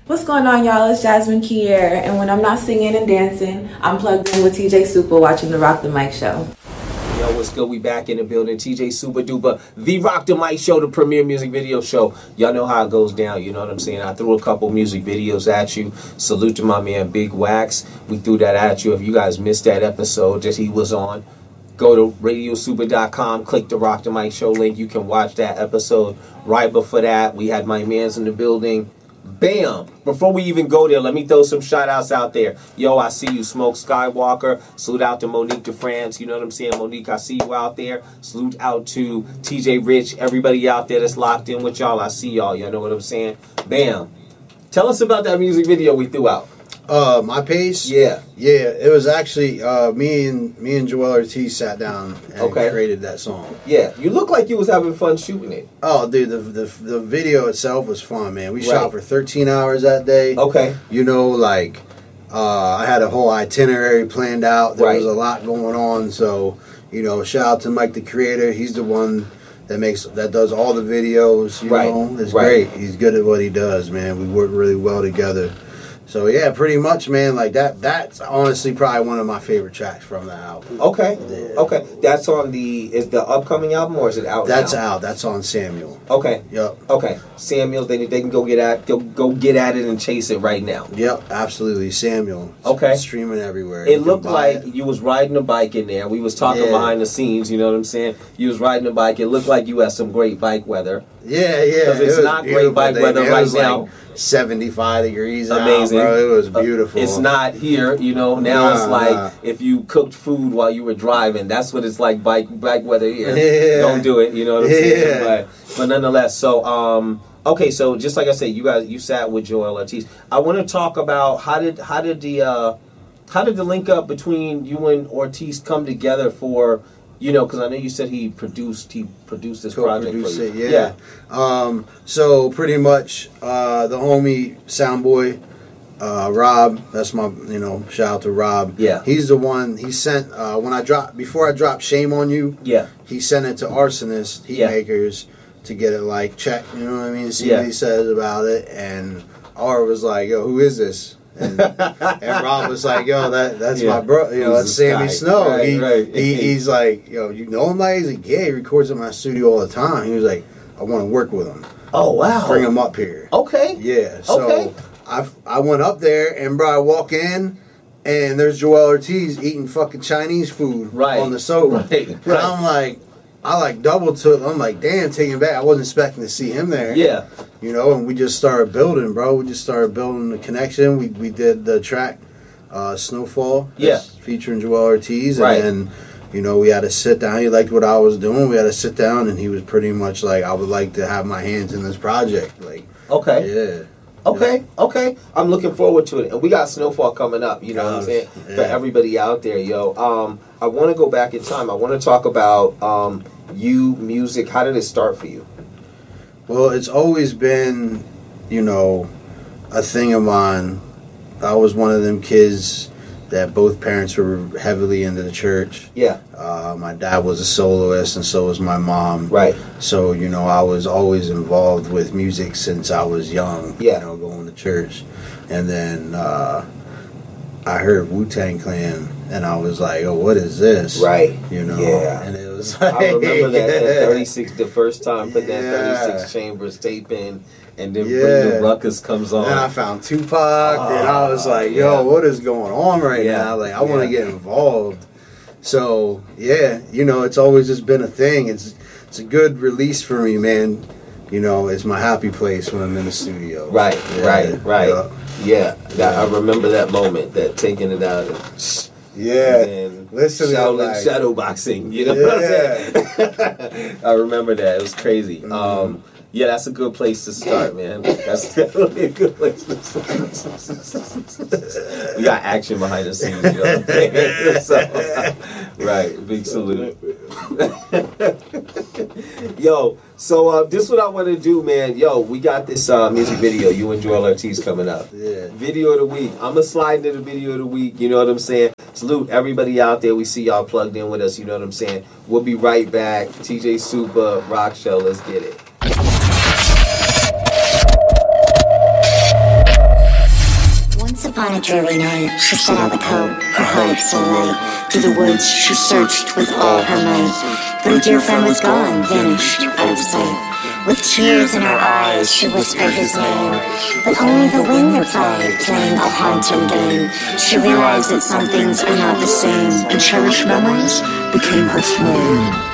What's going on, y'all? It's Jasmine Kier, and when I'm not singing and dancing, I'm plugged in with TJ Super watching the Rock the Mic show. Yo, what's good? We back in the building. TJ Super Duper, the Rock the Mic show, the premier music video show. Y'all know how it goes down, you know what I'm saying? I threw a couple music videos at you. Salute to my man Big Wax. We threw that at you. If you guys missed that episode that he was on, go to radiosuper.com, click the Rock the Mic show link. You can watch that episode. Right before that, we had my mans in the building. Bam! Before we even go there, let me throw some shout outs out there. Yo, I see you, Smoke Skywalker. Salute out to Monique DeFrance. You know what I'm saying? Monique, I see you out there. Salute out to TJ Rich. Everybody out there that's locked in with y'all. I see y'all. You know what I'm saying? Bam! Tell us about that music video we threw out. My pace? Yeah. It was actually me and Joel Ortiz sat down and created that song. Yeah. You look like you was having fun shooting it. Oh, dude, the video itself was fun, man. We shot for 13 hours that day. Okay. You know, like, I had a whole itinerary planned out. There was a lot going on, so, you know, shout out to Mike the Creator. He's the one that does all the videos, you know. It's great. He's good at what he does, man. We work really well together. So yeah, pretty much, man. Like that's honestly probably one of my favorite tracks from the album. Okay. Yeah. Okay. That's on is the upcoming album or is it out? That's now? out. That's on Samuel. Okay. Yep. Okay. Samuel, they can go get at it and chase it right now. Yep. Absolutely, Samuel. Okay. Streaming everywhere. It looked like you was riding a bike in there. We was talking behind the scenes. You know what I'm saying? You was riding a bike. It looked like you had some great bike weather. Yeah. Because it's not great bike weather right now. Like 75 degrees amazing out, bro. It was beautiful. It's not here, you know. Now it's like if you cooked food while you were driving. That's what it's like bike weather here. Yeah. Don't do it, you know what I'm saying? But nonetheless, so okay, so just like I said, you sat with Joel Ortiz. I want to talk about how did the link up between you and Ortiz come together for, you know, because I know you said he produced this project for you. Yeah. So pretty much the homie Soundboy, Rob, that's my, you know, shout out to Rob. Yeah. He's the one, he sent, before I dropped Shame on You, he sent it to Arsonist Heat Makers to get it like checked, you know what I mean, see what he says about it. And R was like, yo, who is this? And Rob was like, yo, that's my bro, you know, that's Sammy Snow. He's like, yo, you know him? Like, he's like, yeah, he records in my studio all the time. He was like, I want to work with him. Oh, wow. Bring him up here. Okay. Yeah. So I went up there, and bro, I walk in, and there's Joel Ortiz eating fucking Chinese food on the sofa. And I'm like, I like double took. I'm like, damn, taking back. I wasn't expecting to see him there. Yeah. You know, and we just started building, bro. We just started building the connection. We did the track Snowfall. Featuring Joel Ortiz. And then, you know, we had to sit down. He liked what I was doing. We had to sit down, and he was pretty much like, I would like to have my hands in this project. Like, okay. Okay. I'm looking forward to it. And we got Snowfall coming up, you know what I'm saying? For everybody out there, yo. I want to go back in time. I want to talk about you, music. How did it start for you? Well, it's always been, you know, a thing of mine. I was one of them kids that both parents were heavily into the church. Yeah. My dad was a soloist, and so was my mom. Right. So, you know, I was always involved with music since I was young. Yeah. You know, going to church. And then I heard Wu-Tang Clan, and I was like, oh, what is this? Right. You know? Yeah. And it was like, I remember that 36, the first time putting that 36 Chambers tape in, and then Bring the Ruckus comes on. And I found Tupac, and I was like, yo, what is going on right now? Like, I want to get involved. So, yeah, you know, it's always just been a thing. It's a good release for me, man. You know, it's my happy place when I'm in the studio. Right. Yeah, I remember that moment, that taking it out and listen to like, shadow boxing. You know what I'm saying? I remember that. It was crazy. Yeah, that's a good place to start, man. That's definitely a good place to start. We got action behind the scenes, you know what I'm saying? So, right, big salute. Yo, so this is what I want to do, man. Yo, we got this music video, you and Joel Ortiz coming up. Yeah. Video of the week. I'm going to slide into the video of the week, you know what I'm saying? Salute everybody out there. We see y'all plugged in with us, you know what I'm saying? We'll be right back. TJ Super, Rock Show, let's get it. On a dreary night, she set out the coat, her heart so light. Through the woods she searched with all her might, but her dear friend was gone, vanished, out of sight. With tears in her eyes she whispered his name, but only the wind replied, playing a haunting game. She realized that some things are not the same, and cherished memories became her flame.